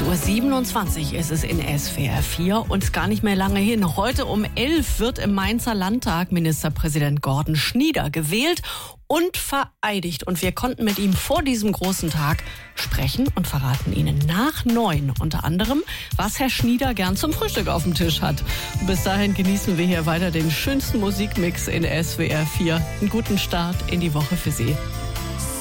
8:27 Uhr ist es in SWR 4 und gar nicht mehr lange hin. Heute um 11 wird im Mainzer Landtag Ministerpräsident Gordon Schnieder gewählt und vereidigt. Und wir konnten mit ihm vor diesem großen Tag sprechen und verraten Ihnen nach 9 unter anderem, was Herr Schnieder gern zum Frühstück auf dem Tisch hat. Und bis dahin genießen wir hier weiter den schönsten Musikmix in SWR 4. Einen guten Start in die Woche für Sie.